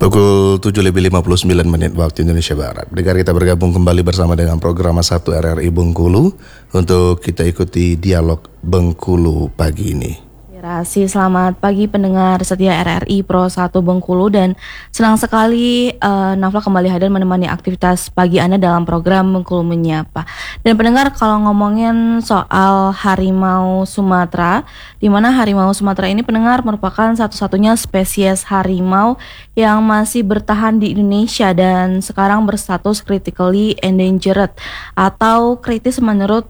Pukul 7:59 waktu Indonesia Barat. Dengar kita bergabung kembali bersama dengan program 1 RRI Bengkulu untuk kita ikuti dialog Bengkulu pagi ini. Selamat pagi pendengar setia RRI Pro 1 Bengkulu, dan senang sekali Nafla kembali hadir menemani aktivitas pagi Anda dalam program Bengkulu Menyapa. Dan pendengar, kalau ngomongin soal harimau Sumatera, di mana harimau Sumatera ini pendengar merupakan satu-satunya spesies harimau yang masih bertahan di Indonesia dan sekarang berstatus critically endangered atau kritis menurut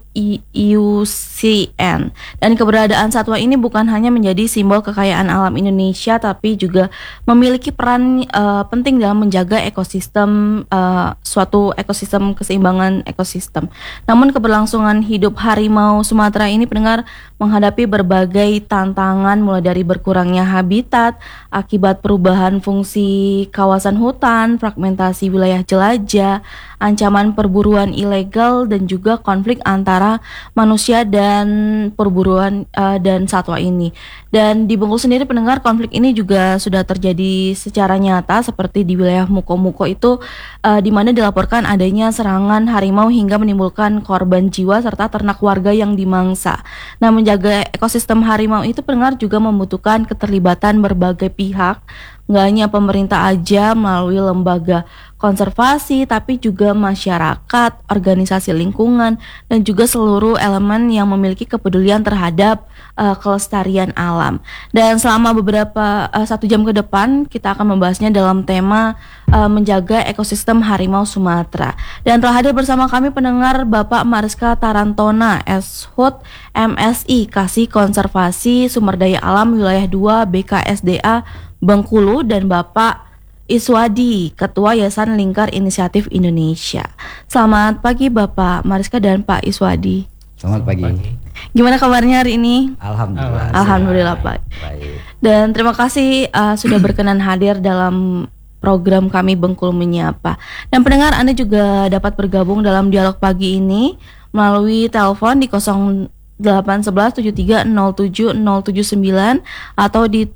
IUCN. Dan keberadaan satwa ini bukan hanya menjadi simbol kekayaan alam Indonesia, tapi juga memiliki peran penting dalam menjaga ekosistem, suatu ekosistem, keseimbangan ekosistem. Namun keberlangsungan hidup harimau Sumatera ini pendengar menghadapi berbagai tantangan, mulai dari berkurangnya habitat akibat perubahan fungsi kawasan hutan, fragmentasi wilayah jelajah, ancaman perburuan ilegal, dan juga konflik antara manusia dan perburuan dan satwa ini. Dan di Bengkulu sendiri pendengar, konflik ini juga sudah terjadi secara nyata, seperti di wilayah Muko-Muko itu di mana dilaporkan adanya serangan harimau hingga menimbulkan korban jiwa serta ternak warga yang dimangsa. Nah, menjaga ekosistem harimau itu pendengar juga membutuhkan keterlibatan berbagai pihak, nggak hanya pemerintah aja melalui lembaga konservasi, tapi juga masyarakat, organisasi lingkungan, dan juga seluruh elemen yang memiliki kepedulian terhadap kelestarian alam. Dan selama beberapa 1 jam ke depan kita akan membahasnya dalam tema menjaga ekosistem harimau Sumatera. Dan telah hadir bersama kami pendengar Bapak Mariska Tarantona, SHUT MSI, Kasih Konservasi Sumber Daya Alam Wilayah 2 BKSDA Bengkulu, dan Bapak Iswadi, Ketua Yayasan Lingkar Inisiatif Indonesia. Selamat pagi Bapak Mariska dan Pak Iswadi. Selamat pagi. Gimana kabarnya hari ini? Alhamdulillah. Pak. Dan terima kasih sudah berkenan hadir dalam program kami Bengkulu Menyapa. Dan pendengar, Anda juga dapat bergabung dalam dialog pagi ini melalui telepon di 0811 73 07 079 atau di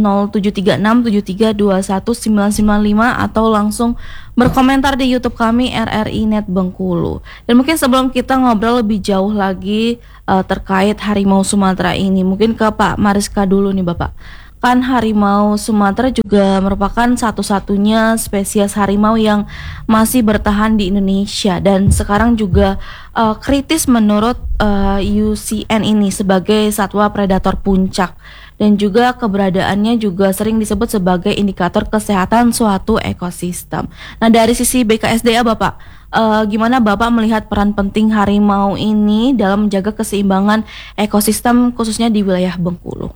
0736732195 atau langsung berkomentar di YouTube kami RRI Net Bengkulu. Dan mungkin sebelum kita ngobrol lebih jauh lagi terkait harimau Sumatera ini, mungkin ke Pak Mariska dulu nih Bapak. Kan harimau Sumatera juga merupakan satu-satunya spesies harimau yang masih bertahan di Indonesia dan sekarang juga kritis menurut IUCN ini sebagai satwa predator puncak. Dan juga keberadaannya juga sering disebut sebagai indikator kesehatan suatu ekosistem. Nah, dari sisi BKSDA Bapak, gimana Bapak melihat peran penting harimau ini dalam menjaga keseimbangan ekosistem khususnya di wilayah Bengkulu?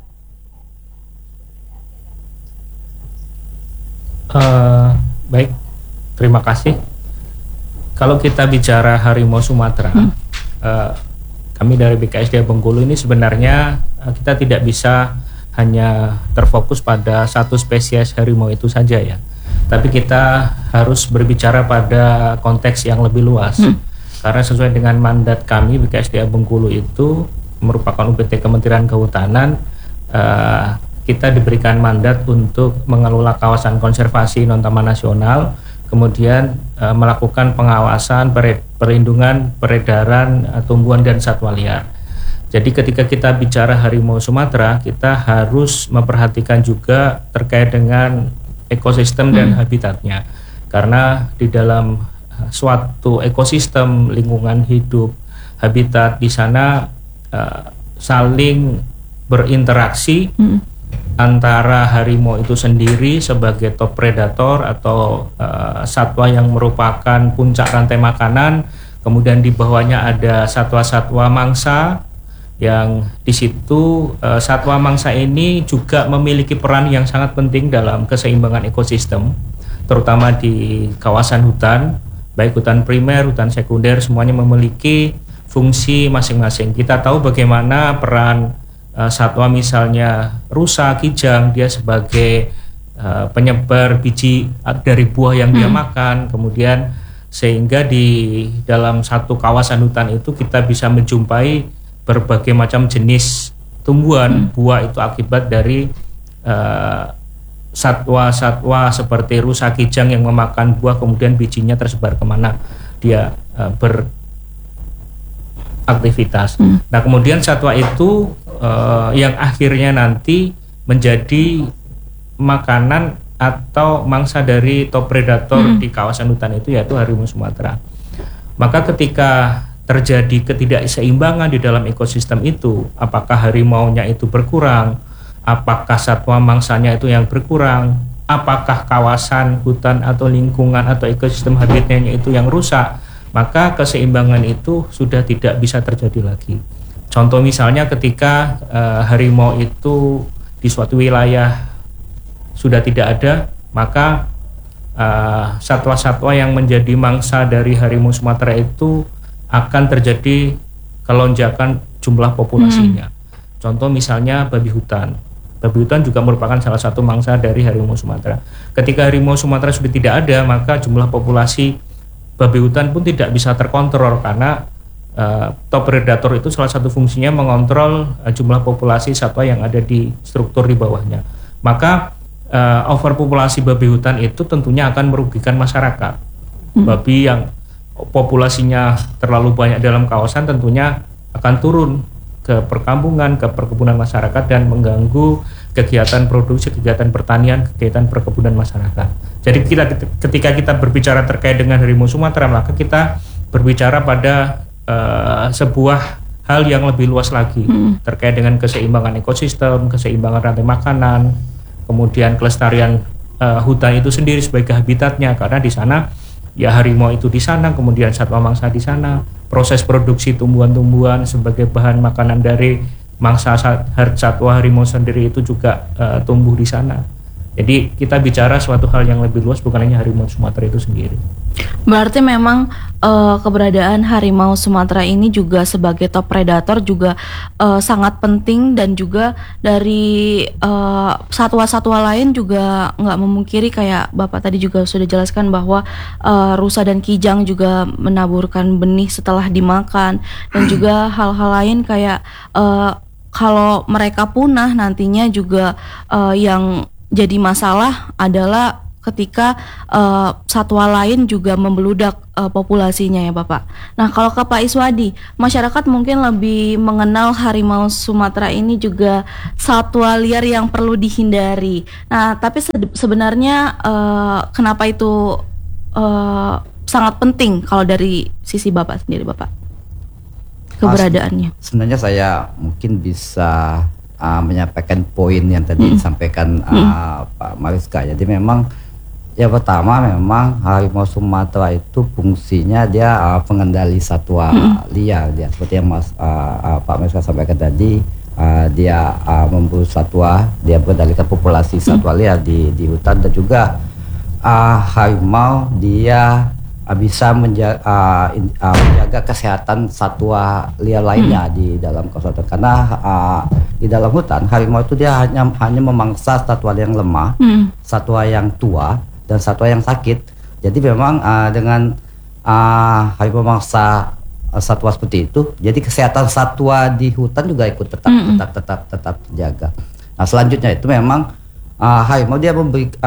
Baik, terima kasih. Kalau kita bicara harimau Sumatera, kami dari BKSDA Bengkulu ini sebenarnya kita tidak bisa hanya terfokus pada satu spesies harimau itu saja ya, tapi kita harus berbicara pada konteks yang lebih luas. Karena sesuai dengan mandat kami BKSDA Bengkulu itu merupakan UPT Kementerian Kehutanan, kita diberikan mandat untuk mengelola kawasan konservasi non-taman nasional, kemudian melakukan pengawasan, perlindungan, peredaran tumbuhan dan satwa liar. Jadi ketika kita bicara harimau Sumatera, kita harus memperhatikan juga terkait dengan ekosistem dan habitatnya. Karena di dalam suatu ekosistem lingkungan hidup, habitat di sana saling berinteraksi antara harimau itu sendiri sebagai top predator atau satwa yang merupakan puncak rantai makanan, kemudian di bawahnya ada satwa-satwa mangsa yang di situ satwa mangsa ini juga memiliki peran yang sangat penting dalam keseimbangan ekosistem, terutama di kawasan hutan, baik hutan primer, hutan sekunder, semuanya memiliki fungsi masing-masing. Kita tahu bagaimana peran satwa misalnya rusa, kijang, dia sebagai penyebar biji dari buah yang dia makan, kemudian sehingga di dalam satu kawasan hutan itu kita bisa menjumpai berbagai macam jenis tumbuhan, buah itu akibat dari satwa-satwa seperti rusa kijang yang memakan buah kemudian bijinya tersebar kemana dia beraktivitas. Nah kemudian satwa itu yang akhirnya nanti menjadi makanan atau mangsa dari top predator di kawasan hutan itu, yaitu harimau Sumatera. Maka ketika terjadi ketidakseimbangan di dalam ekosistem itu, apakah harimaunya itu berkurang, apakah satwa mangsanya itu yang berkurang, apakah kawasan hutan atau lingkungan atau ekosistem habitatnya itu yang rusak, maka keseimbangan itu sudah tidak bisa terjadi lagi. Contoh misalnya ketika harimau itu di suatu wilayah sudah tidak ada, maka satwa-satwa yang menjadi mangsa dari harimau Sumatera itu akan terjadi kelonjakan jumlah populasinya. Contoh misalnya babi hutan. Babi hutan juga merupakan salah satu mangsa dari harimau Sumatera. Ketika harimau Sumatera sudah tidak ada, maka jumlah populasi babi hutan pun tidak bisa terkontrol, karena top predator itu salah satu fungsinya mengontrol jumlah populasi satwa yang ada di struktur di bawahnya. Maka overpopulasi babi hutan itu tentunya akan merugikan masyarakat. Babi yang populasinya terlalu banyak dalam kawasan tentunya akan turun ke perkampungan, ke perkebunan masyarakat dan mengganggu kegiatan produksi, kegiatan pertanian, kegiatan perkebunan masyarakat. Jadi ketika kita berbicara terkait dengan harimau Sumatera, maka kita berbicara pada sebuah hal yang lebih luas lagi terkait dengan keseimbangan ekosistem, keseimbangan rantai makanan, kemudian kelestarian hutan itu sendiri sebagai habitatnya, karena di sana ya harimau itu di sana, kemudian satwa mangsa di sana, proses produksi tumbuhan-tumbuhan sebagai bahan makanan dari mangsa satwa harimau sendiri itu juga tumbuh di sana. Jadi kita bicara suatu hal yang lebih luas, bukan hanya harimau Sumatera itu sendiri. Berarti memang keberadaan harimau Sumatera ini juga sebagai top predator juga sangat penting, dan juga dari satwa-satwa lain juga nggak memungkiri, kayak Bapak tadi juga sudah jelaskan bahwa rusa dan kijang juga menaburkan benih setelah dimakan, dan juga hal-hal lain kayak kalau mereka punah nantinya juga yang jadi masalah adalah ketika satwa lain juga membeludak populasinya ya Bapak. Nah kalau ke Pak Iswadi, masyarakat mungkin lebih mengenal harimau Sumatera ini juga satwa liar yang perlu dihindari. Nah tapi sebenarnya kenapa itu sangat penting kalau dari sisi Bapak sendiri Bapak, keberadaannya? Sebenarnya saya mungkin bisa menyampaikan poin yang tadi disampaikan Pak Mariska. Jadi memang yang pertama, memang harimau Sumatera itu fungsinya dia pengendali satwa liar. Dia seperti yang Pak Mariska sampaikan tadi, dia memburu satwa, dia mengendalikan populasi satwa liar di hutan, dan juga harimau dia bisa menjaga kesehatan satwa liar lainnya di dalam kawasan. Karena di dalam hutan harimau itu dia hanya memangsa satwa yang lemah, satwa yang tua, dan satwa yang sakit. Jadi memang dengan harimau memangsa satwa seperti itu, jadi kesehatan satwa di hutan juga ikut tetap terjaga. Nah selanjutnya itu memang harimau dia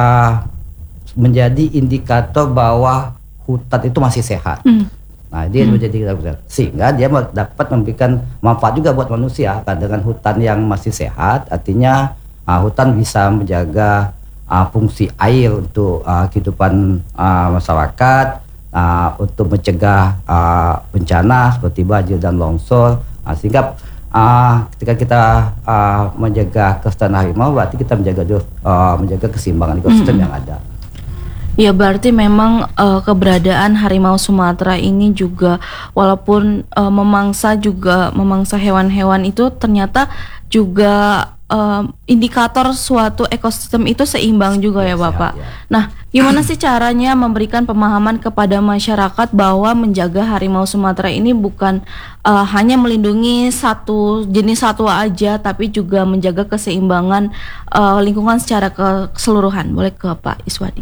menjadi indikator bahwa hutan itu masih sehat. Nah dia menjadi sehingga dia dapat memberikan manfaat juga buat manusia. Kan dengan hutan yang masih sehat, artinya hutan bisa menjaga fungsi air untuk kehidupan masyarakat, untuk mencegah bencana seperti banjir dan longsor. Sehingga ketika kita menjaga kelestarian harimau, berarti kita menjaga keseimbangan ekosistem yang ada. Ya berarti memang keberadaan harimau Sumatera ini juga walaupun memangsa hewan-hewan itu ternyata juga indikator suatu ekosistem itu seimbang juga ya Bapak. Sehat, ya. Nah gimana sih caranya memberikan pemahaman kepada masyarakat bahwa menjaga harimau Sumatera ini bukan hanya melindungi satu jenis satwa aja, tapi juga menjaga keseimbangan lingkungan secara keseluruhan. Boleh ke Pak Iswadi?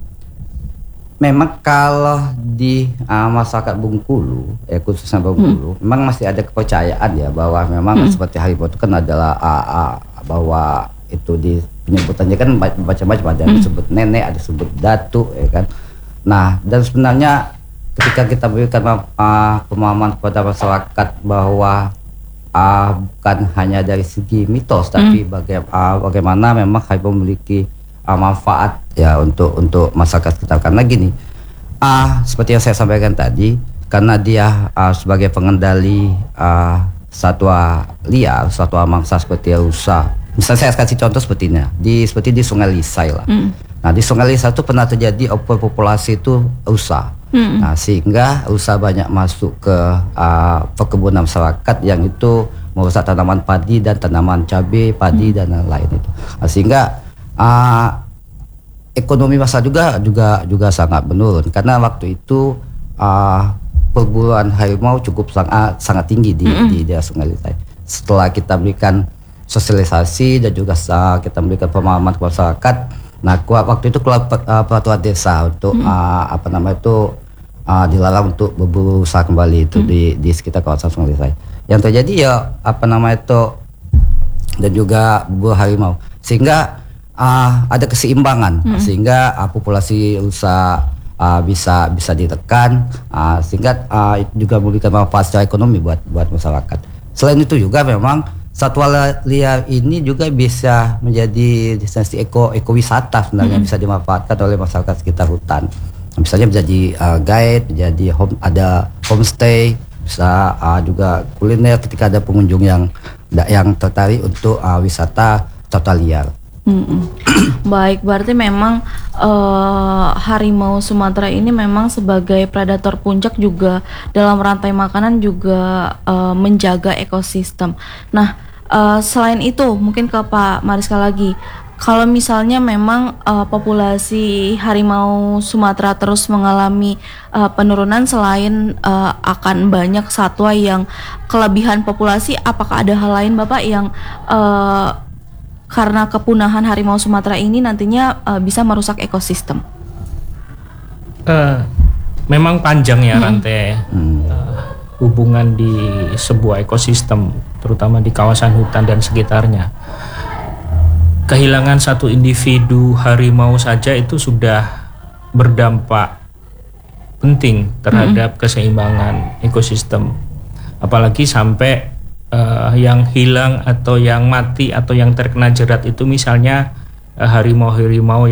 Memang kalau di masyarakat Bengkulu, khususnya Bengkulu, memang masih ada kepercayaan ya bahwa memang seperti harimau itu kan adalah bahwa itu penyebutannya kan macam-macam, ada yang disebut nenek, ada disebut datuk, ya kan. Nah, dan sebenarnya ketika kita berikan pemahaman kepada masyarakat bahwa bukan hanya dari segi mitos, tapi bagaimana memang harimau memiliki manfaat ya untuk masyarakat kita. Karena gini, seperti yang saya sampaikan tadi, karena dia sebagai pengendali satwa liar, satwa mangsa seperti rusa. Misalnya saya kasih contoh seperti di Sungai Lisai lah. Nah, di Sungai Lisai itu pernah terjadi overpopulasi itu rusa. Nah, sehingga rusa banyak masuk ke perkebunan masyarakat yang itu merusak tanaman padi dan tanaman cabai, padi dan lain-lain itu. Nah, sehingga ekonomi masyarakat juga sangat menurun karena waktu itu perburuan harimau cukup sangat tinggi di daerah Sungai Lisai. Setelah kita berikan sosialisasi dan juga kita memberikan pemahaman ke masyarakat, nah waktu itu keluar peraturan desa untuk dilarang untuk berburu rusa kembali itu di sekitar kawasan Sungai Lisai. Yang terjadi ya dan juga berburu harimau, sehingga ada keseimbangan, sehingga populasi rusa bisa ditekan, sehingga itu juga memberikan manfaat secara ekonomi buat masyarakat. Selain itu juga memang satwa liar ini juga bisa menjadi destinasi ekowisata sebenarnya, bisa dimanfaatkan oleh masyarakat sekitar hutan. Misalnya menjadi guide, menjadi ada homestay, bisa juga kuliner ketika ada pengunjung yang tertarik untuk wisata satwa liar. Baik, berarti memang harimau Sumatera ini memang sebagai predator puncak juga dalam rantai makanan juga menjaga ekosistem. Nah, selain itu mungkin ke Pak Mariska lagi, kalau misalnya memang populasi harimau Sumatera terus mengalami penurunan, selain akan banyak satwa yang kelebihan populasi, apakah ada hal lain Bapak yang karena kepunahan harimau Sumatera ini nantinya bisa merusak ekosistem? Memang panjang ya rantai hubungan di sebuah ekosistem, terutama di kawasan hutan dan sekitarnya. Kehilangan satu individu harimau saja itu sudah berdampak penting terhadap keseimbangan ekosistem, apalagi sampai yang hilang atau yang mati atau yang terkena jerat itu misalnya harimau-harimau